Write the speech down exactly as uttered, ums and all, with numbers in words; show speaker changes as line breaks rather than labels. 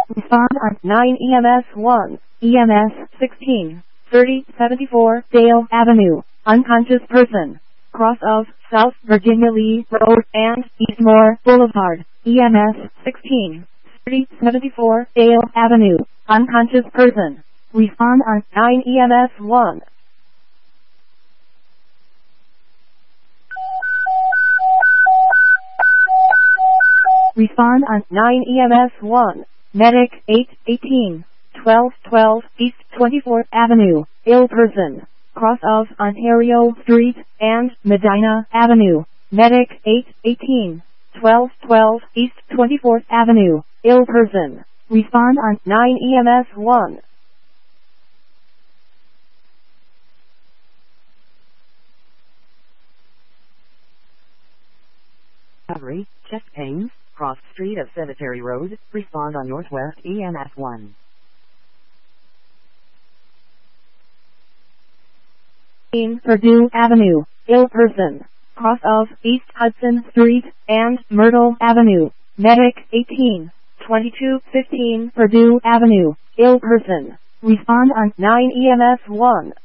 Respond on nine E M S one, E M S sixteen, thirty seventy-four Dale Avenue, unconscious person, cross of South Virginia Lee Road and Eastmore Boulevard, E M S sixteen, thirty seventy-four Dale Avenue, unconscious person. Respond on nine E M S one. Respond on nine E M S one. Medic eight eighteen, twelve twelve East twenty-fourth Avenue, ill person, cross of Ontario Street and Medina Avenue. Medic eight eighteen, twelve twelve East twenty-fourth Avenue, ill person. Respond on nine E M S one.
Recovery, chest pains, cross street of Cemetery Road, respond on Northwest E M S one.
Purdue Avenue, ill person, cross of East Hudson Street and Myrtle Avenue. Medic eighteen, twenty-two fifteen Purdue Avenue, ill person. Respond on nine E M S one.